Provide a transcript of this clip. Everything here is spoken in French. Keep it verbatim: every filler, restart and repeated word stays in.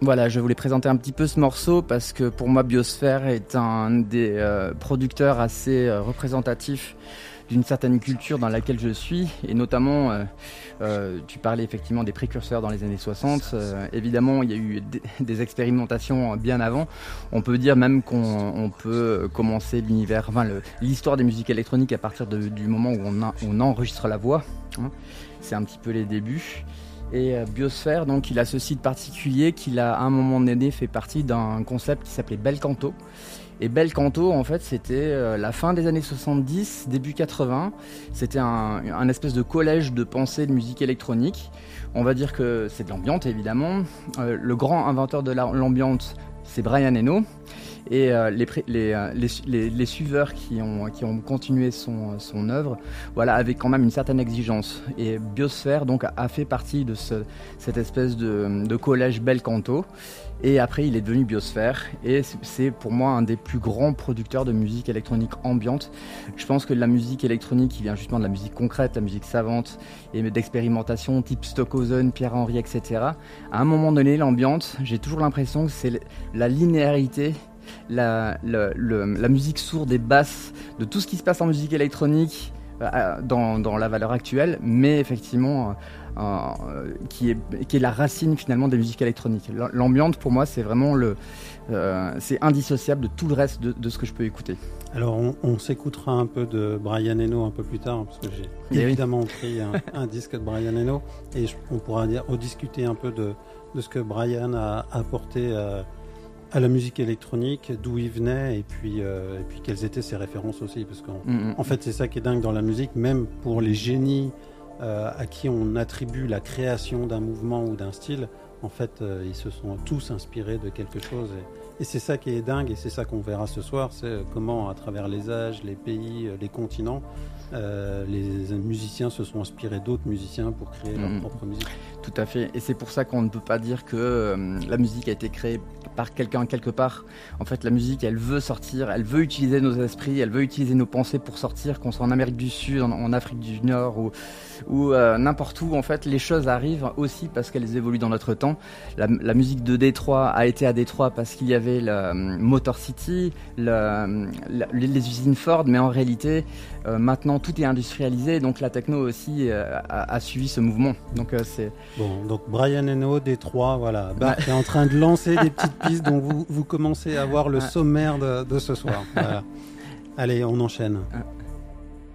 Voilà, je voulais présenter un petit peu ce morceau parce que pour moi Biosphère est un des euh, producteurs assez euh, représentatifs d'une certaine culture dans laquelle je suis, et notamment euh, euh, tu parlais effectivement des précurseurs dans les années soixante. Euh, évidemment il y a eu des, des expérimentations bien avant. On peut dire même qu'on on peut commencer l'univers, enfin, le, l'histoire des musiques électroniques à partir de, du moment où on, a, on enregistre la voix, hein. C'est un petit peu les débuts. Et euh, Biosphère, donc, il a ceci de particulier qu'il a à un moment donné fait partie d'un concept qui s'appelait Bel Canto. Et Bel Canto, en fait, c'était euh, la fin des années soixante-dix, début quatre-vingts. C'était un, un espèce de collège de pensée de musique électronique. On va dire que c'est de l'ambiance, évidemment. Euh, le grand inventeur de la, l'ambiance, c'est Brian Eno. Et euh, les, les, les, les, les suiveurs qui ont, qui ont continué son, son œuvre, voilà, avec quand même une certaine exigence. Et Biosphère donc, a fait partie de ce, cette espèce de, de collège Bel Canto. Et après, il est devenu Biosphère. Et c'est pour moi un des plus grands producteurs de musique électronique ambiante. Je pense que la musique électronique qui vient justement de la musique concrète, la musique savante et d'expérimentation type Stockhausen, Pierre-Henry, et cetera. À un moment donné, l'ambiance, j'ai toujours l'impression que c'est la linéarité, La, la, le, la musique sourde et basse de tout ce qui se passe en musique électronique euh, dans, dans la valeur actuelle, mais effectivement euh, euh, qui, est, qui est la racine finalement des musiques électroniques. L'ambiance pour moi c'est vraiment le, euh, c'est indissociable de tout le reste de, de ce que je peux écouter. Alors on, on s'écoutera un peu de Brian Eno un peu plus tard, parce que j'ai et évidemment oui. pris un, un disque de Brian Eno, et je, on pourra dire, rediscuter un peu de, de ce que Brian a apporté à à la musique électronique, d'où il venait, et puis, euh, et puis quelles étaient ses références aussi, parce qu'en mm-hmm. en fait c'est ça qui est dingue dans la musique, même pour les génies euh, à qui on attribue la création d'un mouvement ou d'un style, en fait euh, ils se sont tous inspirés de quelque chose, et, et c'est ça qui est dingue, et c'est ça qu'on verra ce soir, c'est comment à travers les âges, les pays, les continents, euh, les musiciens se sont inspirés d'autres musiciens pour créer mm-hmm. leur propre musique. Tout à fait, et c'est pour ça qu'on ne peut pas dire que euh, la musique a été créée par quelqu'un quelque part. En fait, la musique, elle veut sortir, elle veut utiliser nos esprits, elle veut utiliser nos pensées pour sortir, qu'on soit en Amérique du Sud, en, en Afrique du Nord ou, ou euh, n'importe où. En fait, les choses arrivent aussi parce qu'elles évoluent dans notre temps. La, la musique de Détroit a été à Détroit parce qu'il y avait le Motor City, le, la, les usines Ford, mais en réalité, euh, maintenant, tout est industrialisé, donc la techno aussi euh, a, a suivi ce mouvement. Donc, euh, c'est... Bon, donc Brian Eno, Détroit, voilà. Bart ouais. est en train de lancer des petites pistes dont vous, vous commencez à voir le sommaire de, de ce soir. Voilà. Allez, on enchaîne.